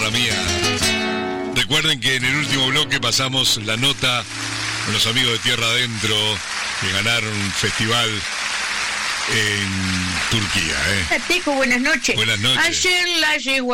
La mía. Recuerden que en el último bloque pasamos la nota con los amigos de Tierra Adentro que ganaron un festival en Turquía. Teco, buenas noches. Buenas noches. Ayer la yegua